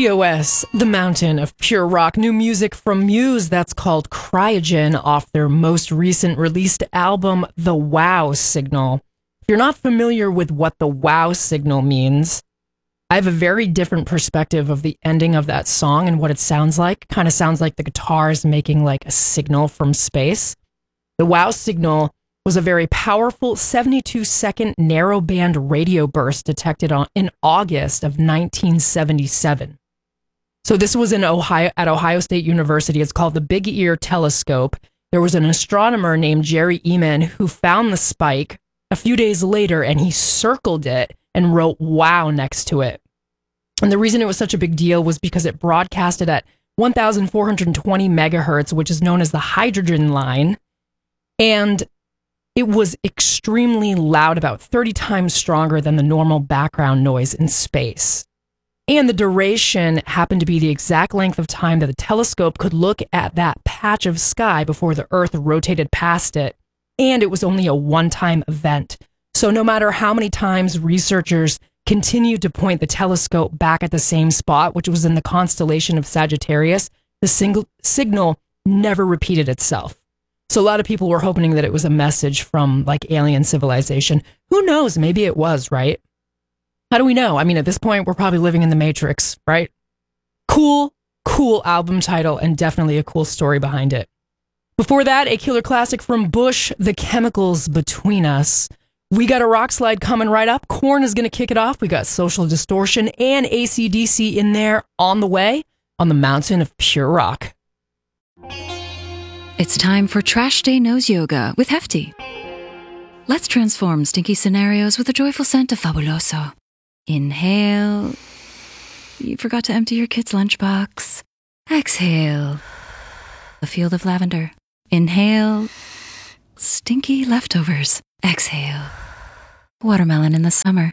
TOS, the mountain of pure rock. New music from Muse that's called Cryogen off their most recent released album, The Wow Signal. If you're not familiar with what the wow signal means, I have a very different perspective of the ending of that song and what it sounds like. Kind of sounds like the guitar is making like a signal from space. The wow signal was a very powerful 72-second narrowband radio burst detected in August of 1977. So this was at Ohio State University. It's called the Big Ear Telescope. There was an astronomer named Jerry Eman who found the spike a few days later, and he circled it and wrote "wow" next to it. And the reason it was such a big deal was because it broadcasted at 1,420 megahertz, which is known as the hydrogen line. And it was extremely loud, about 30 times stronger than the normal background noise in space. And the duration happened to be the exact length of time that the telescope could look at that patch of sky before the Earth rotated past it. And it was only a one-time event. So no matter how many times researchers continued to point the telescope back at the same spot, which was in the constellation of Sagittarius, the signal never repeated itself. So a lot of people were hoping that it was a message from like alien civilization. Who knows? Maybe it was, right? How do we know? I mean, at this point, we're probably living in the Matrix, right? Cool album title and definitely a cool story behind it. Before that, a killer classic from Bush, The Chemicals Between Us. We got a rock slide coming right up. Korn is going to kick it off. We got Social Distortion and AC/DC in there on the way on the mountain of pure rock. It's time for Trash Day Nose Yoga with Hefty. Let's transform stinky scenarios with a joyful scent of Fabuloso. Inhale. You forgot to empty your kid's lunchbox. Exhale. A field of lavender. Inhale. Stinky leftovers. Exhale. Watermelon in the summer.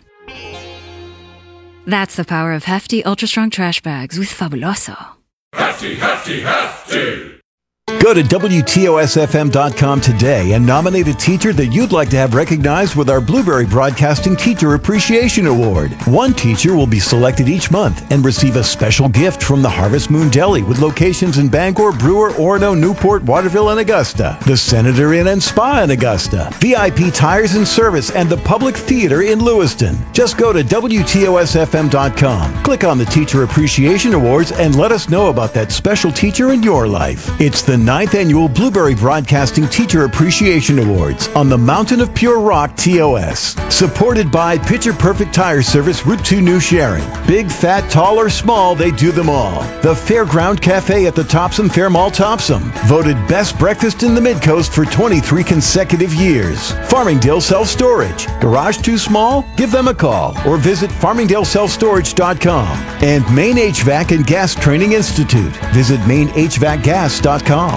That's the power of Hefty Ultra Strong Trash Bags with Fabuloso. Hefty, hefty, hefty! Go to WTOSFM.com today and nominate a teacher that you'd like to have recognized with our Blueberry Broadcasting Teacher Appreciation Award. One teacher will be selected each month and receive a special gift from the Harvest Moon Deli with locations in Bangor, Brewer, Orono, Newport, Waterville, and Augusta. The Senator Inn and Spa in Augusta. VIP Tires and Service and the Public Theater in Lewiston. Just go to WTOSFM.com. Click on the Teacher Appreciation Awards and let us know about that special teacher in your life. It's the 9th Annual Blueberry Broadcasting Teacher Appreciation Awards on the Mountain of Pure Rock TOS. Supported by Picture Perfect Tire Service, Route 2 New Sharing. Big, fat, tall, or small, they do them all. The Fairground Cafe at the Topsom Fair Mall Topsom. Voted Best Breakfast in the Mid-Coast for 23 consecutive years. Farmingdale Self-Storage. Garage too small? Give them a call or visit farmingdaleselfstorage.com. And Maine HVAC and Gas Training Institute. Visit mainehvacgas.com.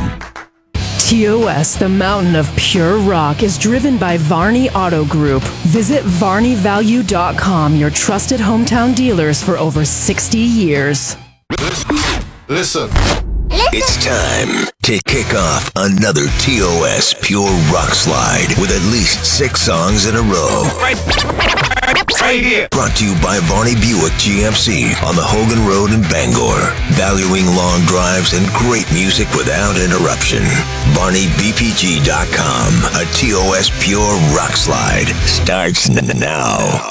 TOS, the mountain of pure rock, is driven by Varney Auto Group. Visit VarneyValue.com, your trusted hometown dealers for over 60 years. Listen. It's time to kick off another TOS Pure Rock Slide with at least 6 songs in a row. Right here. Brought to you by Varney Buick GMC on the Hogan Road in Bangor. Valuing long drives and great music without interruption. VarneyBPG.com. A TOS Pure Rock Slide starts now.